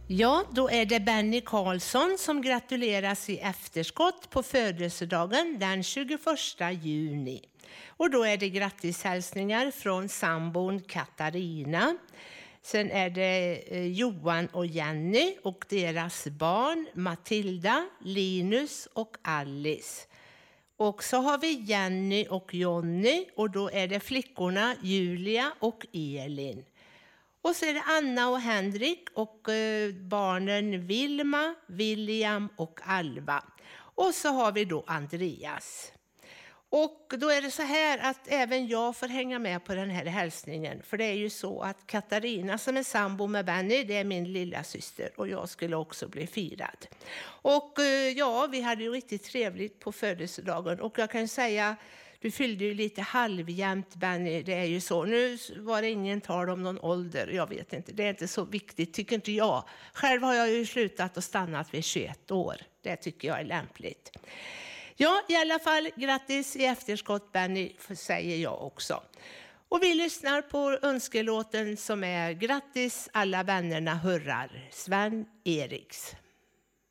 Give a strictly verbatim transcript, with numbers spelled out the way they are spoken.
Ja, då är det Benny Karlsson som gratuleras i efterskott på födelsedagen den tjugoförsta juni. Och då är det grattishälsningar från sambon Katarina. Sen är det Johan och Jenny och deras barn Matilda, Linus och Alice. Och så har vi Jenny och Jonny och då är det flickorna Julia och Elin. Och så är det Anna och Henrik och eh, barnen Vilma, William och Alva. Och så har vi då Andreas. Och då är det så här att även jag får hänga med på den här hälsningen. För det är ju så att Katarina som är sambo med Benny, det är min lilla syster. Och jag skulle också bli firad. Och eh, ja, vi hade ju riktigt trevligt på födelsedagen. Och jag kan säga, du fyllde ju lite halvjämnt Benny, det är ju så. Nu var det ingen tal om någon ålder, jag vet inte. Det är inte så viktigt, tycker inte jag. Själv har jag ju slutat och stannat vid tjugoett år. Det tycker jag är lämpligt. Ja, i alla fall, grattis i efterskott Benny, säger jag också. Och vi lyssnar på önskelåten som är Grattis alla vännerna hurrar, Sven Eriks.